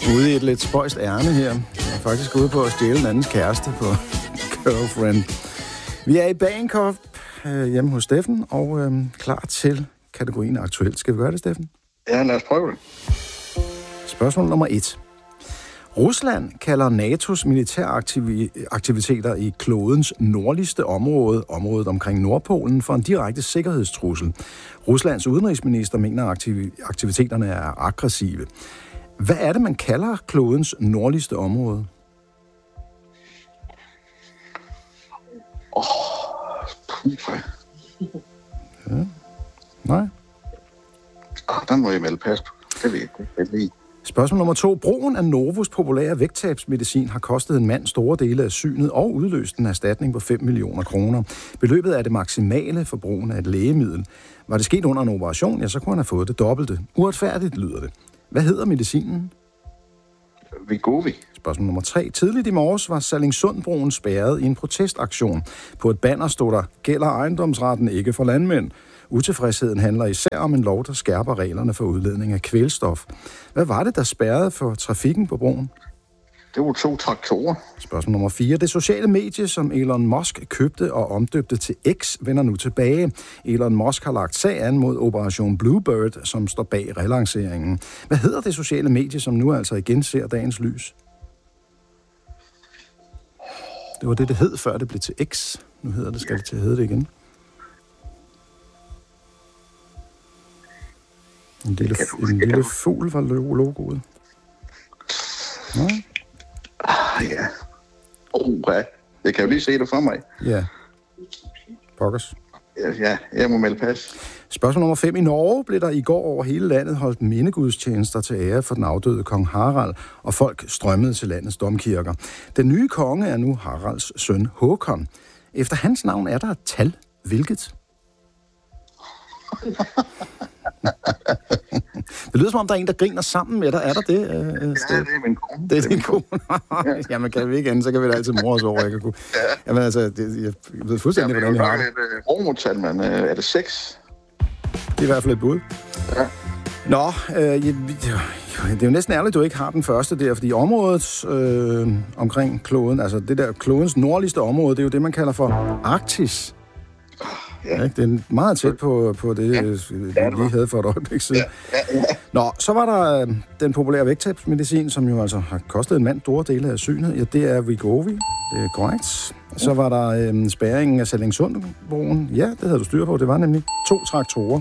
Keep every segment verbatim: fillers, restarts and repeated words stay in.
Ude i et lidt spøjst ærne her. Jeg er faktisk ude på at stjæle en andens kæreste på Girlfriend. Vi er i Bagenkop øh, hjemme hos Steffen, og øh, klar til kategorien aktuelt. Skal vi gøre det, Steffen? Ja, lad os prøve det. Spørgsmål nummer et. Rusland kalder NATO's militæraktiviteter i klodens nordligste område, området omkring Nordpolen, for en direkte sikkerhedstrussel. Ruslands udenrigsminister mener, at aktiviteterne er aggressive. Hvad er det, man kalder klodens nordligste område? Åh, puha. Ja. Nej. Ah, den må jeg melde pas på. Det ved jeg ikke. Spørgsmål nummer to. Brugen af Novos populære vægttabsmedicin har kostet en mand store dele af synet og udløst en erstatning på fem millioner kroner. Beløbet er det maksimale for brugen af et lægemiddel. Var det sket under en operation, ja, så kunne han have fået det dobbelte. Uretfærdigt lyder det. Hvad hedder medicinen? Wegovy. Spørgsmål nummer tre. Tidligt i morges var Sallingsundbroen spærret i en protestaktion. På et banner stod der, gælder ejendomsretten ikke for landmænd. Utilfredsheden handler især om en lov, der skærper reglerne for udledning af kvælstof. Hvad var det, der spærrede for trafikken på broen? Det var to traktorer. Spørgsmål nummer fire. Det sociale medie, som Elon Musk købte og omdøbte til X, vender nu tilbage. Elon Musk har lagt sag an mod Operation Bluebird, som står bag relanceringen. Hvad hedder det sociale medie, som nu altså igen ser dagens lys? Det var det, det hed, før det blev til X. Nu hedder det, skal det til at hedde det igen. En lille, en lille fugl var logoet. Ja. Ah, ja. Oh, ja. Jeg kan jo lige se det for mig. Ja. Pokkers. Ja, ja, jeg må melde pas. Spørgsmål nummer fem. I Norge blev der i går over hele landet holdt mindegudstjenester til ære for den afdøde kong Harald, og folk strømmede til landets domkirker. Den nye konge er nu Haralds søn Håkon. Efter hans navn er der et tal. Hvilket? Det lyder som om, der er en, der griner sammen med dig. Er der det? Øh, ja, det er min kone. Det er din kone. Jamen, kan vi ikke andet, så kan vi da altid mor os over, jeg kan kunne. Ja. Jamen, altså, det, jeg ved fuldstændig, ja, hvordan jeg har det. Det er et romertal, men øh, er det seks? Det er i hvert fald et bud. Ja. Nå, øh, jeg, det er jo næsten ærligt, du ikke har den første der, fordi området øh, omkring kloden, altså det der klodens nordligste område, det er jo det, man kalder for Arktis. Ja. Det er meget tæt på, på det, ja. vi lige havde for et øjeblik siden. Ja. Ja. Ja. Nå, så var der øh, den populære vægttabsmedicin, som jo altså har kostet en mand store dele af synet. Ja, det er Wegovy. Det er korrekt. Så var der øh, spærringen af Sallingsundbroen. Ja, det havde du styr på. Det var nemlig to traktorer.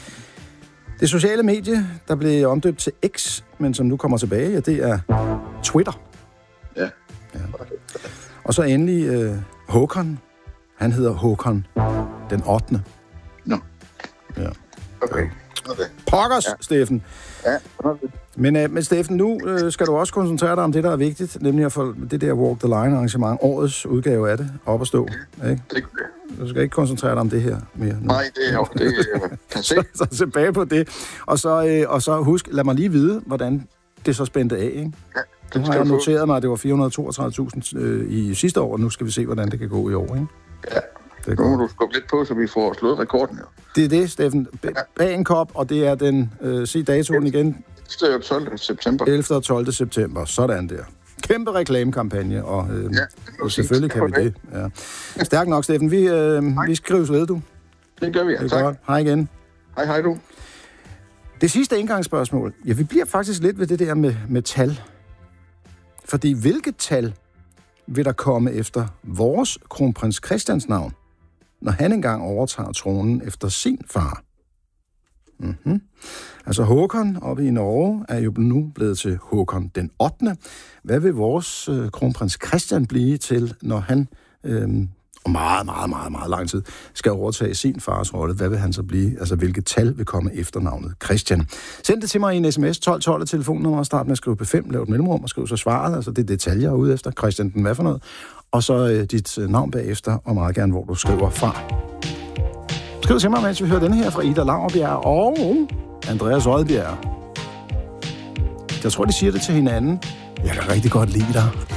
Det sociale medie, der blev omdøbt til X, men som nu kommer tilbage, ja, det er Twitter. Ja. Ja. Og så endelig øh, Håkon. Han hedder Håkon den ottende. Nå. Ja. Okay. Okay. Pokkers, ja. Steffen. Ja, okay. Men, øh, men Steffen, nu øh, skal du også koncentrere dig om det, der er vigtigt, nemlig at få det der Walk the Line arrangement, årets udgave af det, op at stå. Ja, ikke? Det, du skal ikke koncentrere dig om det her mere nu. Nej, det er jo det, jeg kan se. så, så tilbage på det. Og så, øh, og så husk, lad mig lige vide, hvordan det så spændte af, ikke? Ja. Nu har jeg noteret mig, at det var fire hundrede og toogtredive tusind øh, i sidste år, og nu skal vi se, hvordan det kan gå i år, ikke? Ja. Det nu må du skubbe lidt på, så vi får slået rekorden, jo. Det er det, Steffen. Bagenkop, og det er den, øh, sig datoen igen. Det er tolvte september. ellevte og tolvte september. Sådan der. Kæmpe reklamekampagne, og, øh, ja, og selvfølgelig kan vi det. Ja. Stærk nok, Steffen. Vi, øh, vi skrives ved, du. Det gør vi, ja. Tak. Godt. Hej igen. Hej, hej du. Det sidste indgangsspørgsmål. Ja, vi bliver faktisk lidt ved det der med, med tal. Fordi hvilket tal vil der komme efter vores kronprins Christians navn, når han engang overtager tronen efter sin far? Mm-hmm. Altså Håkon oppe i Norge er jo nu blevet til Håkon den ottende. Hvad vil vores øh, kronprins Christian blive til, når han øh, om meget, meget, meget, meget lang tid skal overtage sin fars rolle? Hvad vil han så blive? Altså hvilket tal vil komme efter navnet Christian? Send det til mig i en sms tolv tolv telefonnummer og start med at skrive P fem, lav et mellemrum og skriv så svaret. Altså det er detaljer jeg er ude efter. Christian den hvad for noget? Og så øh, dit øh, navn bagefter, og meget gerne hvor du skriver fra. Skriv til mig, mens vi hører denne her fra Ida Laurbjerg og Andreas Rødbjerg. Jeg tror, de siger det til hinanden. Jeg kan rigtig godt lide dig.